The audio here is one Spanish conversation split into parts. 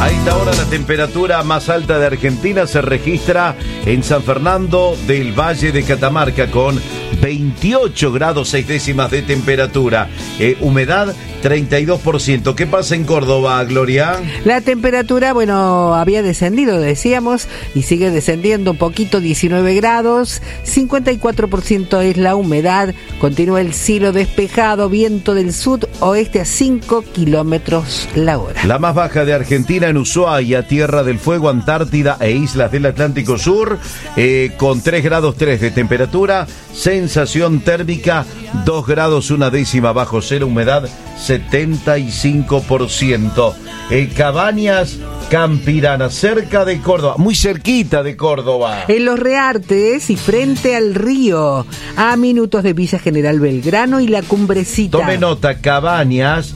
A esta hora la temperatura más alta de Argentina se registra en San Fernando del Valle de Catamarca con 28 grados 6 décimas de temperatura, humedad 32%. ¿Qué pasa en Córdoba, Gloria? La temperatura, había descendido, decíamos, y sigue descendiendo un poquito, 19 grados, 54% es la humedad, continúa el cielo despejado, viento del sudoeste a 5 kilómetros la hora. La más baja de Argentina en Ushuaia, Tierra del Fuego, Antártida e islas del Atlántico Sur, con 3 grados 3 de temperatura, sensación térmica 2 grados 1 décima bajo cero, humedad 75%. Cabañas Campirana, cerca de Córdoba, muy cerquita de Córdoba. En Los Reartes y frente al río, a minutos de Villa General Belgrano y La Cumbrecita. Tome nota, Cabañas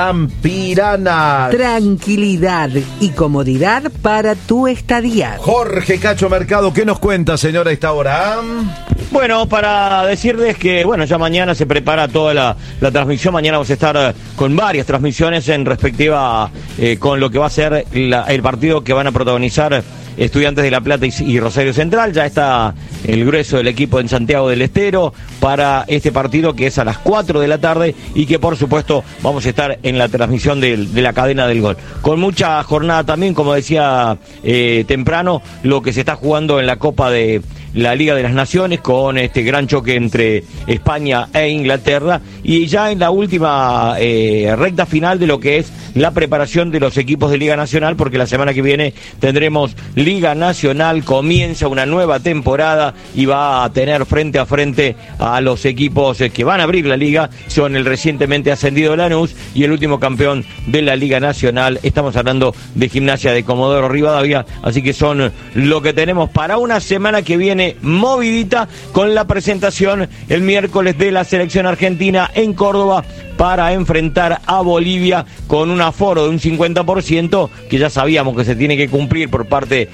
Campirana. Tranquilidad y comodidad para tu estadía. Jorge Cacho Mercado, ¿qué nos cuenta, señora, a esta hora? Bueno, para decirles que, ya mañana se prepara toda la transmisión. Mañana vamos a estar con varias transmisiones en respectiva con lo que va a ser el partido que van a protagonizar Estudiantes de La Plata y Rosario Central. Ya está el grueso del equipo en Santiago del Estero para este partido, que es a las 4 de la tarde y que por supuesto vamos a estar en la transmisión de la cadena del gol. Con mucha jornada también, como decía temprano, lo que se está jugando en la Copa de la Liga de las Naciones, con este gran choque entre España e Inglaterra, y ya en la última recta final de lo que es la preparación de los equipos de Liga Nacional, porque la semana que viene tendremos Liga Nacional, comienza una nueva temporada y va a tener frente a frente a los equipos que van a abrir la liga. Son el recientemente ascendido Lanús y el último campeón de la Liga Nacional. Estamos hablando de Gimnasia de Comodoro Rivadavia, así que son lo que tenemos para una semana que viene movidita, con la presentación el miércoles de la selección argentina en Córdoba para enfrentar a Bolivia con un aforo de un 50%, que ya sabíamos que se tiene que cumplir por parte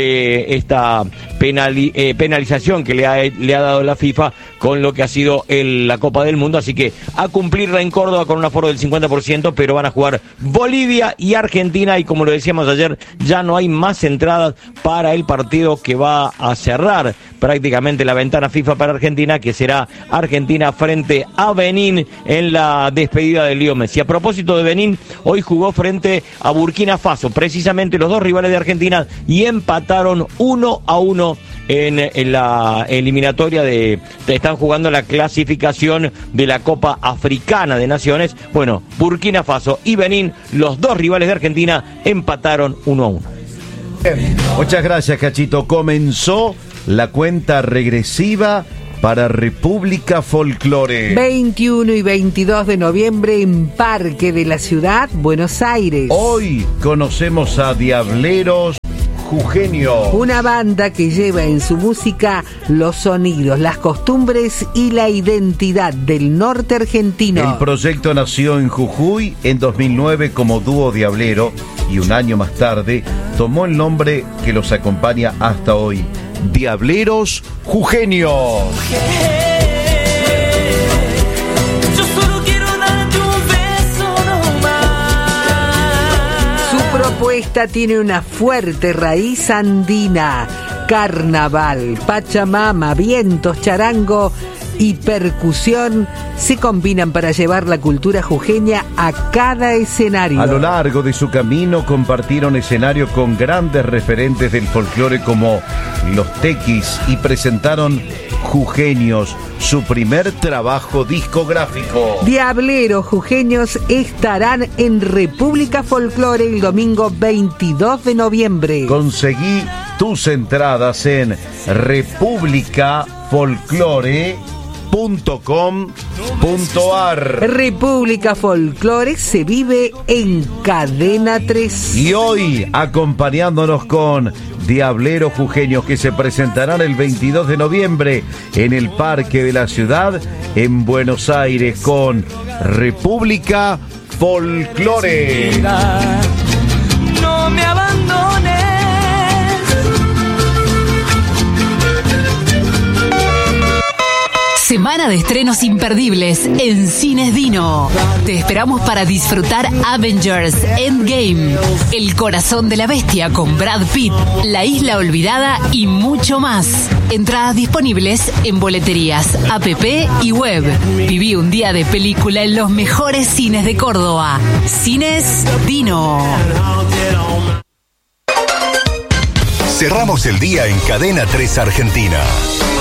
de esta penalización que le ha dado la FIFA con lo que ha sido la Copa del Mundo, así que a cumplirla en Córdoba con un aforo del 50%, pero van a jugar Bolivia y Argentina, y como lo decíamos ayer, ya no hay más entradas para el partido que va a cerrar prácticamente la ventana FIFA para Argentina, que será Argentina frente a Benín en la despedida de Leo Messi. A propósito de Benín, hoy jugó frente a Burkina Faso, precisamente los dos rivales de Argentina, y empataron 1-1 en la eliminatoria están jugando la clasificación de la Copa Africana de Naciones. Burkina Faso y Benín, los dos rivales de Argentina, empataron 1-1. Muchas gracias, Cachito. Comenzó la cuenta regresiva para República Folklore. 21 y 22 de noviembre en Parque de la Ciudad, Buenos Aires. Hoy conocemos a Diableros Jujeño, una banda que lleva en su música los sonidos, las costumbres y la identidad del norte argentino. El proyecto nació en Jujuy en 2009 como dúo diablero y un año más tarde tomó el nombre que los acompaña hasta hoy: Diableros Jujeño. Su propuesta tiene una fuerte raíz andina: carnaval, pachamama, vientos, charango y percusión se combinan para llevar la cultura jujeña a cada escenario. A lo largo de su camino compartieron escenario con grandes referentes del folclore como los Tequis y presentaron Jujeños, su primer trabajo discográfico. Diableros Jujeños estarán en República Folklore el domingo 22 de noviembre. Conseguí tus entradas en republicafolklore.com.ar. República Folklore se vive en Cadena 3. Y hoy acompañándonos con Diableros Jujeños, que se presentarán el 22 de noviembre en el Parque de la Ciudad en Buenos Aires con República Folklore. No me abandones. semana de estrenos imperdibles en Cines Dino. Te esperamos para disfrutar Avengers Endgame, El corazón de la bestia con Brad Pitt, La isla olvidada y mucho más. Entradas disponibles en boleterías, app y web. Viví un día de película en los mejores cines de Córdoba. Cines Dino. Cerramos el día en Cadena 3 Argentina.